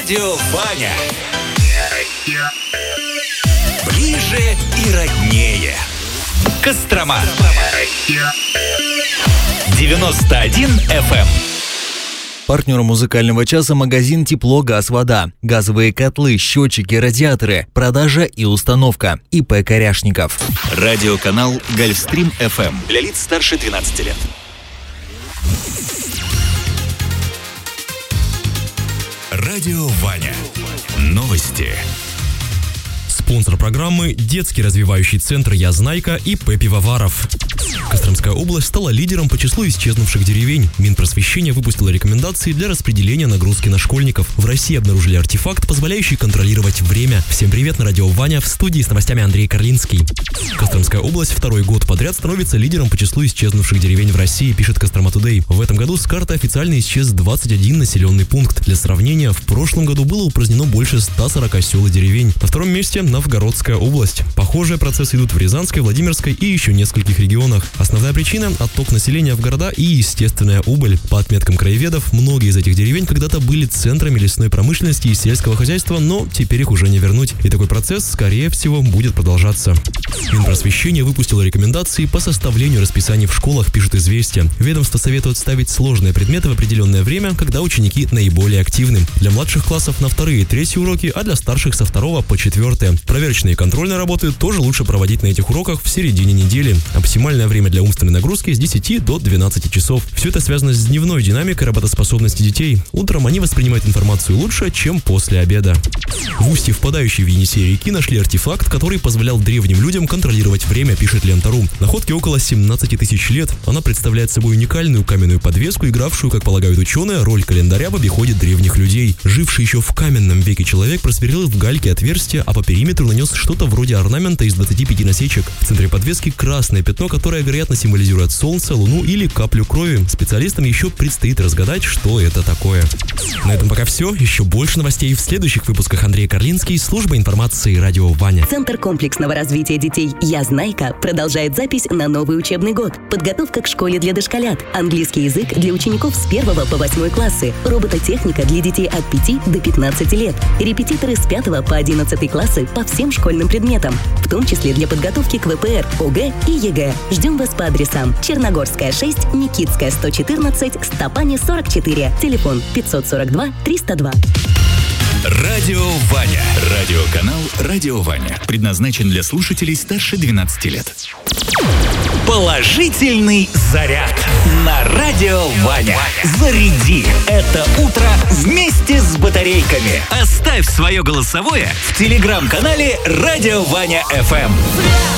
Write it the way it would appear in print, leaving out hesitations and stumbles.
Радио Ваня. Ближе и роднее. Кострома. 91 FM. Партнер музыкального часа — магазин «Тепло, газ, вода». Газовые котлы, счетчики, радиаторы, продажа и установка. ИП Коряшников. Радиоканал Гольфстрим FM. Для лиц старше 12 лет. Радио Ваня. Новости. Спонсор программы — детский развивающий центр «Я Знайка» и ИП Пивоваров. Костромская область стала лидером по числу исчезнувших деревень. Минпросвещение выпустило рекомендации для распределения нагрузки на школьников. В России обнаружили артефакт, позволяющий контролировать время. Всем привет, на радио Ваня, в студии с новостями Андрей Карлинский. Костромская область второй год подряд становится лидером по числу исчезнувших деревень в России, пишет Кострома Тудей. В этом году с карты официально исчез 21 населенный пункт. Для сравнения, в прошлом году было упразднено больше 140 сел и деревень. На втором месте Новгородская область. Похожие процессы идут в Рязанской, Владимирской и еще нескольких регионах. Основная причина – отток населения в города и естественная убыль. По отметкам краеведов, многие из этих деревень когда-то были центрами лесной промышленности и сельского хозяйства, но теперь их уже не вернуть. И такой процесс, скорее всего, будет продолжаться. Минпросвещение выпустило рекомендации по составлению расписаний в школах, пишет «Известия». Ведомство советует ставить сложные предметы в определенное время, когда ученики наиболее активны. Для младших классов на 2-е и 3-е уроки, а для старших со 2 по 4. Проверочные и контрольные работы тоже лучше проводить на этих уроках в середине недели. Оптимальное время для умственной нагрузки с 10 до 12 часов. Все это связано с дневной динамикой работоспособности детей. Утром они воспринимают информацию лучше, чем после обеда. В устье впадающей в Енисей реки нашли артефакт, который позволял древним людям контролировать время, пишет Лента.ру. Находке около 17 тысяч лет. Она представляет собой уникальную каменную подвеску, игравшую, как полагают ученые, роль календаря в обиходе древних людей. Живший еще в каменном веке человек просверлил в гальке отверстие, а по периметру нанес что-то вроде орнамента из 25 насечек. В центре подвески красное пятно, которое, вероятно, символизирует солнце, луну или каплю крови. Специалистам еще предстоит разгадать, что это такое. На этом пока все. Еще больше новостей в следующих выпусках. Андрей Карлинский, служба информации «Радио Ваня». Центр комплексного развития детей «Я Знайка» продолжает запись на новый учебный год. Подготовка к школе для дошколят, английский язык для учеников с 1 по 8 классы, робототехника для детей от 5 до 15 лет, репетиторы с 5 по 11 классы по всем школьным предметам, в том числе для подготовки к ВПР, ОГЭ и ЕГЭ. Ждем вас по адресам: Черногорская, 6, Никитская, 114, Стопани, 44. Телефон 542 302. Радио Ваня. Радиоканал Радио Ваня. Предназначен для слушателей старше 12 лет. Положительный заряд на Радио Ваня. Заряди это утро вместе с батарейками. Оставь свое голосовое в телеграм-канале Радио Ваня FM.